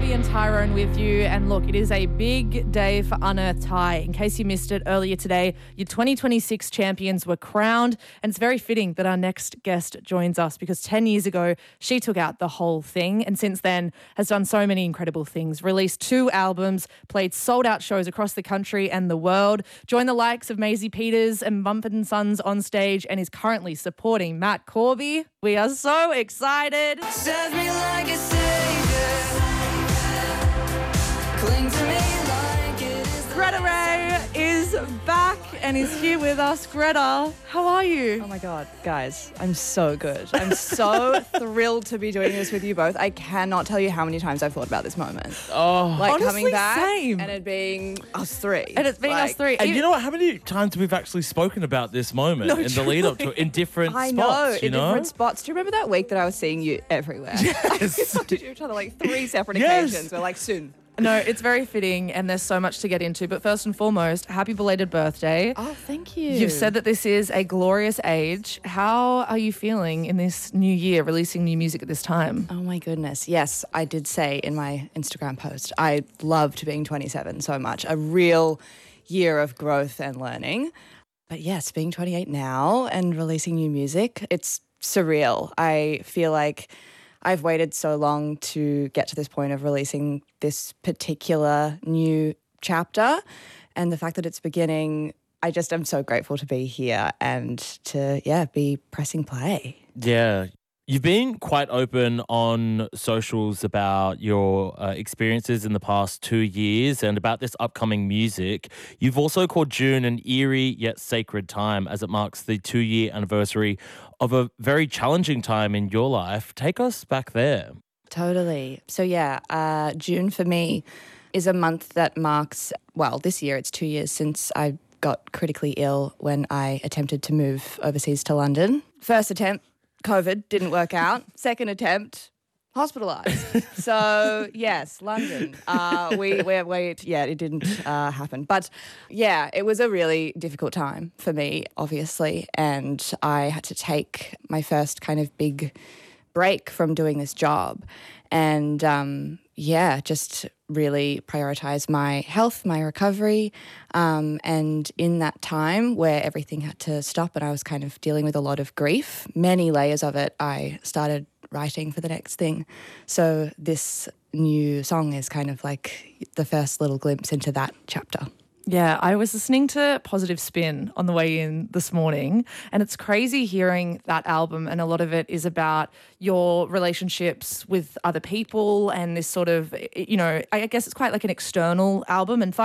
Abby and Tyrone with you. And look, it is a big day for Unearthed High. In case you missed it earlier today, your 2026 champions were crowned. And it's very fitting that our next guest joins us because 10 years ago, she took out the whole thing. And since then has done so many incredible things. Released 2 albums, played sold out shows across the country and the world, joined the likes of Maisie Peters and Mumford & Sons on stage, and is currently supporting Matt Corby. We are so excited. Serve me like a savior. Cling to me like it is the Greta Ray is back and is here with us. Greta, how are you? Oh my God, guys, I'm so good. I'm so thrilled to be doing this with you both. I cannot tell you how many times I've thought about this moment. Oh. Like Honestly, coming back same. and it being us three. And it's been us three. And you know what? How many times we've actually spoken about this moment in the lead up to it in different I spots? know, in different spots. Do you remember that week that I was seeing you everywhere? Yes. We did each other like 3 separate Yes. occasions. We're like, soon. No, it's very fitting and there's so much to get into. But first and foremost, happy belated birthday. Oh, thank you. You've said that this is a glorious age. How are you feeling in this new year, releasing new music at this time? Oh my goodness. Yes, I did say in my Instagram post, I loved being 27 so much. A real year of growth and learning. But yes, being 28 now and releasing new music, it's surreal. I feel like I've waited so long to get to this point of releasing this particular new chapter. And the fact that it's beginning, I just am so grateful to be here and to, be pressing play. Yeah. You've been quite open on socials about your experiences in the past 2 years and about this upcoming music. You've also called June an eerie yet sacred time as it marks the 2-year anniversary of a very challenging time in your life. Take us back there. Totally. So June for me is a month that marks, this year it's 2 years since I got critically ill when I attempted to move overseas to London. First attempt, COVID, didn't work out. Second attempt, hospitalised. So yes, London. It didn't happen. But it was a really difficult time for me, obviously, and I had to take my first kind of big break from doing this job and just really prioritize my health, my recovery. And in that time where everything had to stop and I was kind of dealing with a lot of grief, many layers of it, I started writing for the next thing. So this new song is kind of like the first little glimpse into that chapter. Yeah, I was listening to Positive Spin on the way in this morning, and it's crazy hearing that album, and a lot of it is about your relationships with other people and this sort of, I guess it's quite like an external album, and